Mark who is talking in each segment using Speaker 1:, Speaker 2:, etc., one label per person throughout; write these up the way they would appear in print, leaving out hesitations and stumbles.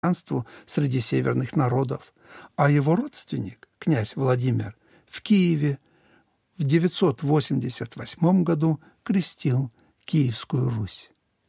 Speaker 1: христианству среди северных народов, а его родственник, князь Владимир, в Киеве в 988 году крестил Киевскую Русь.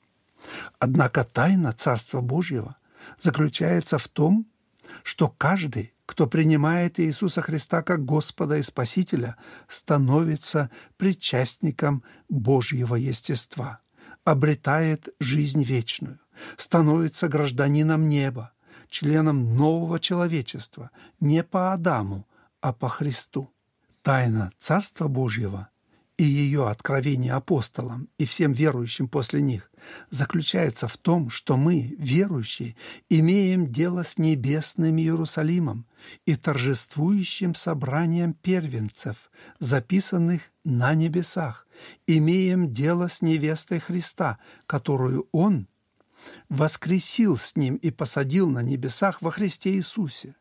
Speaker 1: Однако тайна Царства Божьего заключается в том, что каждый, кто принимает Иисуса Христа как Господа и Спасителя, становится причастником Божьего естества, обретает жизнь вечную, становится гражданином неба, членом нового человечества, не по Адаму, а по Христу. Тайна Царства Божьего и ее откровение апостолам и всем верующим после них заключается в том, что мы, верующие, имеем дело с небесным Иерусалимом и торжествующим собранием первенцев, записанных на небесах, имеем дело с невестой Христа, которую Он воскресил с Ним и посадил на небесах во Христе Иисусе.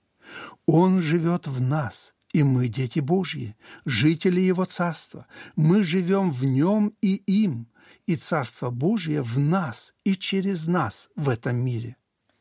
Speaker 1: Он живет в нас, и мы дети Божьи, жители Его Царства. Мы живем в Нем и им, и Царство Божье в нас и через нас в этом мире.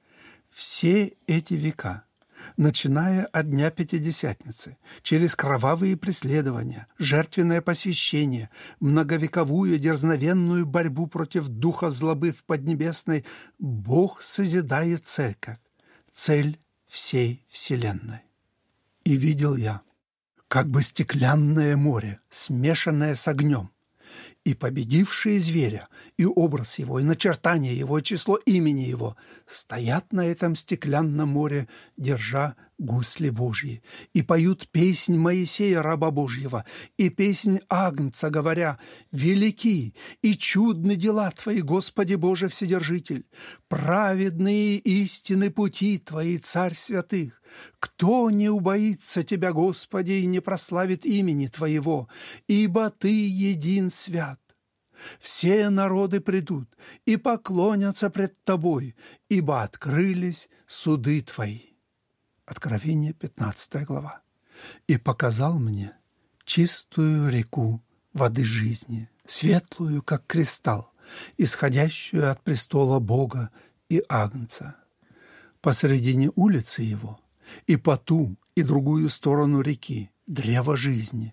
Speaker 1: Все эти века, начиная от Дня Пятидесятницы, через кровавые преследования, жертвенное посвящение, многовековую дерзновенную борьбу против духа злобы в Поднебесной, Бог созидает церковь, цель всей вселенной. И видел я, как бы стеклянное море, смешанное с огнем, и победившие зверя, и образ его, и начертание его, и число имени его стоят на этом стеклянном море, держа гусли Божьи, и поют песнь Моисея, раба Божьего, и песнь Агнца, говоря: «Велики и чудны дела Твои, Господи Боже Вседержитель, праведные истины пути Твои, Царь святых. Кто не убоится Тебя, Господи, и не прославит имени Твоего, ибо Ты един свят. Все народы придут и поклонятся пред Тобой, ибо открылись суды Твои». Откровение, 15 глава. «И показал мне чистую реку воды жизни, светлую, как кристалл, исходящую от престола Бога и Агнца. Посредине улицы его и по ту и другую сторону реки древо жизни,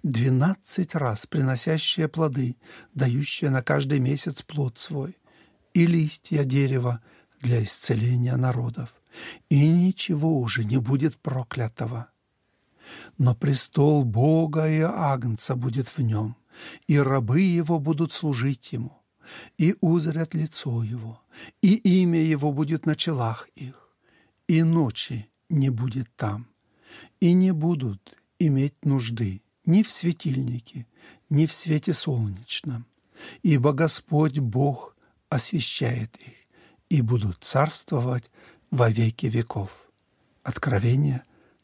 Speaker 1: 12 раз приносящее плоды, дающее на каждый месяц плод свой, и листья дерева для исцеления народов. И ничего уже не будет проклятого. Но престол Бога и Агнца будет в нем, и рабы его будут служить ему, и узрят лицо его, и имя его будет на челах их, и ночи не будет там, и не будут иметь нужды ни в светильнике, ни в свете солнечном, ибо Господь Бог освящает их, и будут царствовать во веки веков». Откровение,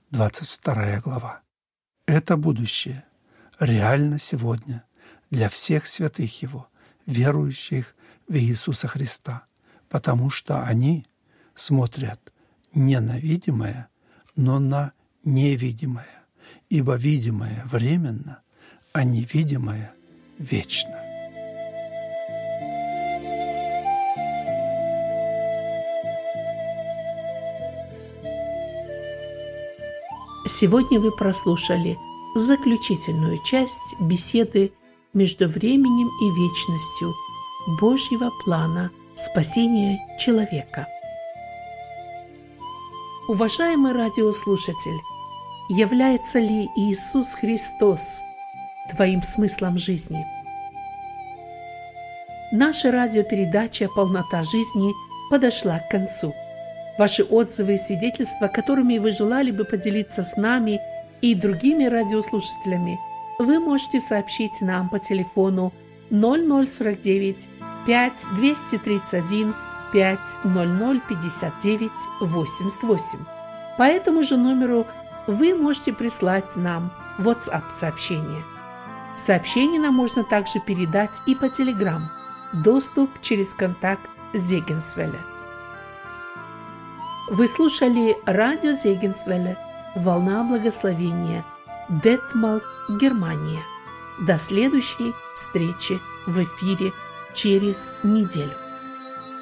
Speaker 1: 22 глава. Это будущее реально сегодня для всех святых Его, верующих в Иисуса Христа, потому что они смотрят не на видимое, но на невидимое, ибо видимое временно, а невидимое вечно.
Speaker 2: Сегодня вы прослушали заключительную часть беседы между временем и вечностью Божьего плана спасения человека. Уважаемый радиослушатель, является ли Иисус Христос твоим смыслом жизни? Наша радиопередача «Полнота жизни» подошла к концу. Ваши отзывы и свидетельства, которыми вы желали бы поделиться с нами и другими радиослушателями, вы можете сообщить нам по телефону 0049 5 231 5 00 59 88. По этому же номеру вы можете прислать нам WhatsApp-сообщение. Сообщение нам можно также передать и по Telegram. Доступ через контакт Зегенсвелле. Вы слушали радио Зегенсвелле «Волна благословения», Детмалт, Германия. До следующей встречи в эфире через неделю.